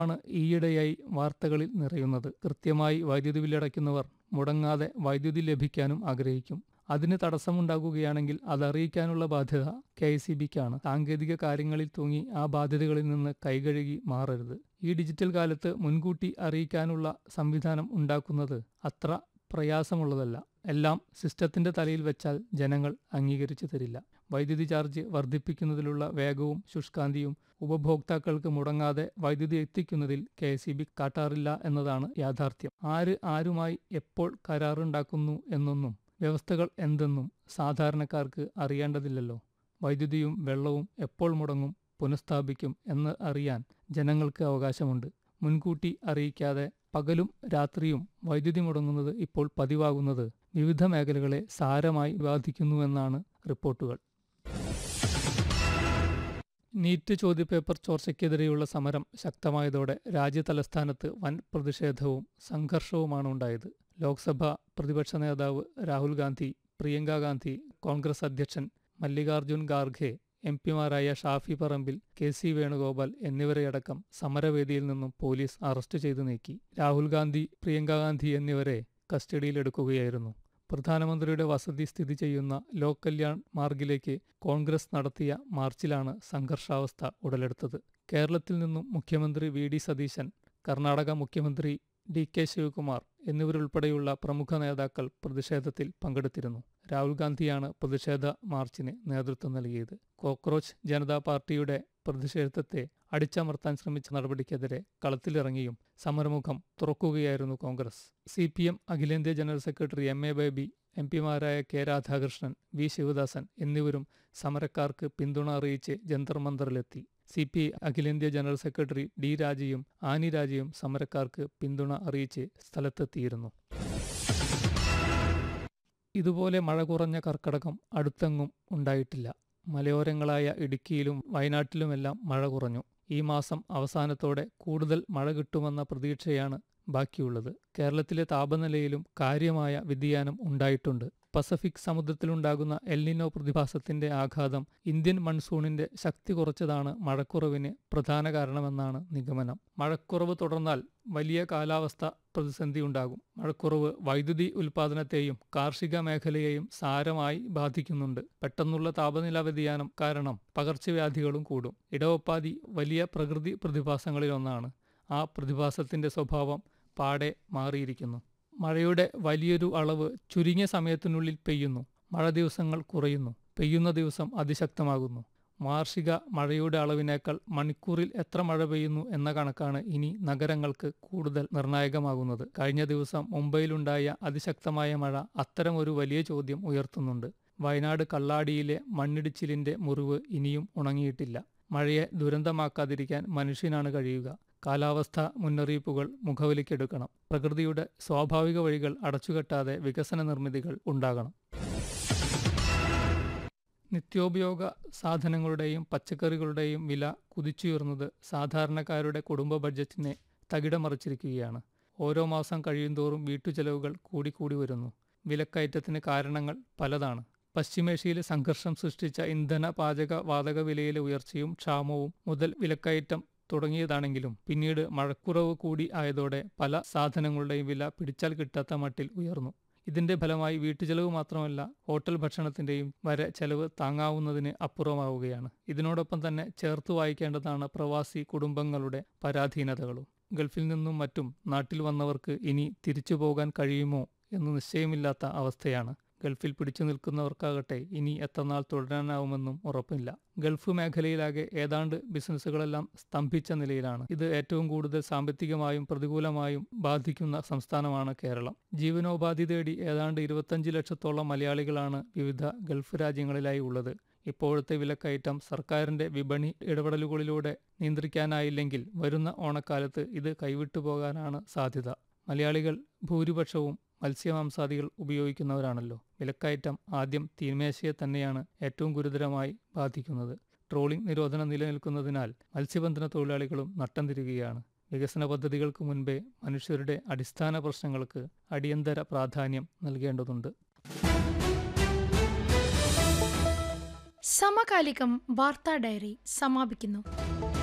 ആണ് ഈയിടെയായി വാർത്തകളിൽ നിറയുന്നത്. കൃത്യമായി വൈദ്യുതി ബില്ലടയ്ക്കുന്നവർ മുടങ്ങാതെ വൈദ്യുതി ലഭിക്കാനും ആഗ്രഹിക്കും. അതിന് തടസ്സമുണ്ടാകുകയാണെങ്കിൽ അതറിയിക്കാനുള്ള ബാധ്യത KECBക്കാണ്. സാങ്കേതിക കാര്യങ്ങളിൽ തൂങ്ങി ആ ബാധ്യതകളിൽ നിന്ന് കൈകഴുകി മാറരുത്. ഈ ഡിജിറ്റൽ കാലത്ത് മുൻകൂട്ടി അറിയിക്കാനുള്ള സംവിധാനം ഉണ്ടാക്കുന്നത് അത്ര പ്രയാസമുള്ളതല്ല. എല്ലാം സിസ്റ്റത്തിന്റെ തലയിൽ വെച്ചാൽ ജനങ്ങൾ അംഗീകരിച്ചു തരില്ല. വൈദ്യുതി ചാർജ് വർദ്ധിപ്പിക്കുന്നതിലുള്ള വേഗവും ശുഷ്കാന്തിയും ഉപഭോക്താക്കൾക്ക് മുടങ്ങാതെ വൈദ്യുതി എത്തിക്കുന്നതിൽ KECB കാട്ടാറില്ല എന്നതാണ് യാഥാർത്ഥ്യം. ആരുമായി എപ്പോൾ കരാറുണ്ടാക്കുന്നു എന്നൊന്നും വ്യവസ്ഥകൾ എന്തെന്നും സാധാരണക്കാർക്ക് അറിയേണ്ടതില്ലല്ലോ. വൈദ്യുതിയും വെള്ളവും എപ്പോൾ മുടങ്ങും, പുനഃസ്ഥാപിക്കും എന്ന് അറിയാൻ ജനങ്ങൾക്ക് അവകാശമുണ്ട്. മുൻകൂട്ടി അറിയിക്കാതെ പകലും രാത്രിയും വൈദ്യുതി മുടങ്ങുന്നത് ഇപ്പോൾ പതിവാകുന്നത് വിവിധ മേഖലകളെ സാരമായി ബാധിക്കുന്നുവെന്നാണ് റിപ്പോർട്ടുകൾ. നീറ്റ് ചോദ്യപേപ്പർ ചോർച്ചയ്ക്കെതിരെയുള്ള സമരം ശക്തമായതോടെ രാജ്യതലസ്ഥാനത്ത് വൻ പ്രതിഷേധവും സംഘർഷവുമാണ് ഉണ്ടായത്. ലോക്സഭാ പ്രതിപക്ഷ നേതാവ് രാഹുൽ ഗാന്ധി, പ്രിയങ്ക ഗാന്ധി, കോൺഗ്രസ് അധ്യക്ഷൻ മല്ലികാർജുൻ ഖാർഗെ, MP-മാരായ ഷാഫി പറമ്പിൽ, KC വേണുഗോപാൽ എന്നിവരെയടക്കം സമരവേദിയിൽ നിന്നും പോലീസ് അറസ്റ്റ് ചെയ്തു നീക്കി. രാഹുൽ ഗാന്ധി, പ്രിയങ്ക ഗാന്ധി എന്നിവരെ കസ്റ്റഡിയിലെടുക്കുകയായിരുന്നു. പ്രധാനമന്ത്രിയുടെ വസതി സ്ഥിതി ചെയ്യുന്ന ലോക് കല്യാൺ മാർഗിലേക്ക് കോൺഗ്രസ് നടത്തിയ മാർച്ചിലാണ് സംഘർഷാവസ്ഥ ഉടലെടുത്തത്. കേരളത്തിൽ നിന്നും മുഖ്യമന്ത്രി VD സതീശൻ, കർണാടക മുഖ്യമന്ത്രി DK ശിവകുമാർ എന്നിവരുൾപ്പെടെയുള്ള പ്രമുഖ നേതാക്കൾ പ്രതിഷേധത്തിൽ പങ്കെടുത്തിരുന്നു. രാഹുൽ ഗാന്ധിയാണ് പ്രതിഷേധ മാർച്ചിന് നേതൃത്വം നൽകിയത്. കോക്രോച്ച് ജനതാ പാർട്ടിയുടെ പ്രതിഷേധത്തെ അടിച്ചമർത്താൻ ശ്രമിച്ച നടപടിക്കെതിരെ കളത്തിലിറങ്ങിയും സമരമുഖം തുറക്കുകയായിരുന്നു കോൺഗ്രസ്. CPM അഖിലേന്ത്യാ general secretary MA baby, MP-മാരായ K Radhakrishnan, V Sivadasan എന്നിവരും സമരക്കാർക്ക് പിന്തുണ അറിയിച്ച് ജന്തർ മന്ദറിലെത്തി. CPI അഖിലേന്ത്യാ ജനറൽ സെക്രട്ടറി D രാജയും ആനി രാജയും സമരക്കാർക്ക് പിന്തുണ അറിയിച്ച് സ്ഥലത്തെത്തിയിരുന്നു. ഇതുപോലെ മഴ കുറഞ്ഞ കർക്കടകം അടുത്തെങ്ങും ഉണ്ടായിട്ടില്ല. മലയോരങ്ങളായ ഇടുക്കിയിലും വയനാട്ടിലുമെല്ലാം മഴ കുറഞ്ഞു. ഈ മാസം അവസാനത്തോടെ കൂടുതൽ മഴ കിട്ടുമെന്ന പ്രതീക്ഷയാണ് ബാക്കിയുള്ളത്. കേരളത്തിലെ താപനിലയിലും കാര്യമായ വ്യതിയാനം ഉണ്ടായിട്ടുണ്ട്. പസഫിക് സമുദ്രത്തിലുണ്ടാകുന്ന എൽനിനോ പ്രതിഭാസത്തിന്റെ ആഘാതം ഇന്ത്യൻ മൺസൂണിന്റെ ശക്തി കുറച്ചതാണ് മഴക്കുറവിന് പ്രധാന കാരണമെന്നാണ് നിഗമനം. മഴക്കുറവ് തുടർന്നാൽ വലിയ കാലാവസ്ഥ പ്രതിസന്ധി ഉണ്ടാകും. മഴക്കുറവ് വൈദ്യുതി ഉൽപ്പാദനത്തെയും കാർഷിക മേഖലയെയും സാരമായി ബാധിക്കുന്നുണ്ട്. പെട്ടെന്നുള്ള താപനില വ്യതിയാനം കാരണം പകർച്ചവ്യാധികളും കൂടും. ഇടവപ്പാതി വലിയ പ്രകൃതി പ്രതിഭാസങ്ങളിലൊന്നാണ്. ആ പ്രതിഭാസത്തിന്റെ സ്വഭാവം പാടെ മാറിയിരിക്കുന്നു. മഴയുടെ വലിയൊരു അളവ് ചുരുങ്ങിയ സമയത്തിനുള്ളിൽ പെയ്യുന്നു. മഴ ദിവസങ്ങൾ കുറയുന്നു. പെയ്യുന്ന ദിവസം അതിശക്തമാകുന്നു. വാർഷിക മഴയുടെ അളവിനേക്കാൾ മണിക്കൂറിൽ എത്ര മഴ പെയ്യുന്നു എന്ന കണക്കാണ് ഇനി നഗരങ്ങൾക്ക് കൂടുതൽ നിർണായകമാകുന്നത്. കഴിഞ്ഞ ദിവസം മുംബൈയിലുണ്ടായ അതിശക്തമായ മഴ അത്തരമൊരു വലിയ ചോദ്യം ഉയർത്തുന്നുണ്ട്. വയനാട് കള്ളാടിയിലെ മണ്ണിടിച്ചിലിന്റെ മുറിവ് ഇനിയും ഉണങ്ങിയിട്ടില്ല. മഴയെ ദുരന്തമാക്കാതിരിക്കാൻ മനുഷ്യനാണ് കഴിയുക. കാലാവസ്ഥാ മുന്നറിയിപ്പുകൾ മുഖവിലയ്ക്കെടുക്കണം. പ്രകൃതിയുടെ സ്വാഭാവിക വഴികൾ അടച്ചുകെട്ടാതെ വികസന നിർമ്മിതികൾ ഉണ്ടാകണം. നിത്യോപയോഗ സാധനങ്ങളുടെയും പച്ചക്കറികളുടെയും വില കുതിച്ചുയർന്നത് സാധാരണക്കാരുടെ കുടുംബ ബഡ്ജറ്റിനെ തകിടമറിച്ചിരിക്കുകയാണ്. ഓരോ മാസം കഴിയുന്തോറും വീട്ടുചെലവുകൾ കൂടിക്കൂടി വരുന്നു. വിലക്കയറ്റത്തിന് കാരണങ്ങൾ പലതാണ്. പശ്ചിമേഷ്യയിലെ സംഘർഷം സൃഷ്ടിച്ച ഇന്ധന പാചക വാതക വിലയിലെ ഉയർച്ചയും ക്ഷാമവും മുതൽ വിലക്കയറ്റം തുടങ്ങിയതാണെങ്കിലും പിന്നീട് മഴക്കുറവ് കൂടി ആയതോടെ പല സാധനങ്ങളുടെയും വില പിടിച്ചാൽ കിട്ടാത്ത മട്ടിൽ ഉയർന്നു. ഇതിന്റെ ഫലമായി വീട്ടുചെലവ് മാത്രമല്ല ഹോട്ടൽ ഭക്ഷണത്തിന്റെയും വരെ ചെലവ് താങ്ങാവുന്നതിന് അപ്പുറമാവുകയാണ്. ഇതിനോടൊപ്പം തന്നെ ചേർത്ത് വായിക്കേണ്ടതാണ് പ്രവാസി കുടുംബങ്ങളുടെ പരാധീനതകളും. ഗൾഫിൽ നിന്നും മറ്റും നാട്ടിൽ വന്നവർക്ക് ഇനി തിരിച്ചു പോകാൻ കഴിയുമോ എന്ന് നിശ്ചയമില്ലാത്ത അവസ്ഥയാണ്. ഗൾഫിൽ പിടിച്ചു നിൽക്കുന്നവർക്കാകട്ടെ ഇനി എത്രനാൾ തുടരാനാവുമെന്നും ഉറപ്പില്ല. ഗൾഫ് മേഖലയിലാകെ ഏതാണ്ട് ബിസിനസ്സുകളെല്ലാം സ്തംഭിച്ച നിലയിലാണ്. ഇത് ഏറ്റവും കൂടുതൽ സാമ്പത്തികമായും പ്രതികൂലമായും ബാധിക്കുന്ന സംസ്ഥാനമാണ് കേരളം. ജീവനോപാധി തേടി ഏതാണ്ട് 25 ലക്ഷത്തോളം മലയാളികളാണ് വിവിധ ഗൾഫ് രാജ്യങ്ങളിലായി ഉള്ളത്. ഇപ്പോഴത്തെ വിലക്കയറ്റം സർക്കാരിന്റെ വിപണി ഇടപെടലുകളിലൂടെ നിയന്ത്രിക്കാനായില്ലെങ്കിൽ വരുന്ന ഓണക്കാലത്ത് ഇത് കൈവിട്ടുപോകാനാണ് സാധ്യത. മലയാളികൾ ഭൂരിപക്ഷവും മത്സ്യമാംസാദികൾ ഉപയോഗിക്കുന്നവരാണല്ലോ. വിലക്കയറ്റം ആദ്യം തീന്മേശയെ തന്നെയാണ് ഏറ്റവും ഗുരുതരമായി ബാധിക്കുന്നത്. ട്രോളിംഗ് നിരോധനം നിലനിൽക്കുന്നതിനാൽ മത്സ്യബന്ധന തൊഴിലാളികളും നട്ടം തിരികുകയാണ്. വികസന പദ്ധതികൾക്ക് മുൻപേ മനുഷ്യരുടെ അടിസ്ഥാന പ്രശ്നങ്ങൾക്ക് അടിയന്തര പ്രാധാന്യം നൽകേണ്ടതുണ്ട്. സമകാലികം വാർത്താ ഡയറി സമാപിക്കുന്നു.